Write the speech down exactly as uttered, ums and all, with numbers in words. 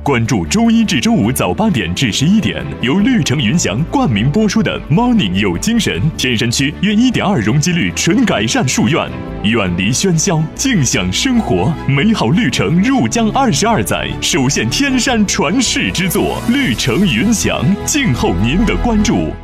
关注周一至周五早八点至十一点，由绿城云翔冠名播出的 Morning 有精神。天山区约一点二容积率纯改善树院，远离喧嚣，静享生活，美好绿城入江二十二载，首现天山传世之作，绿城云翔，静候您的关注。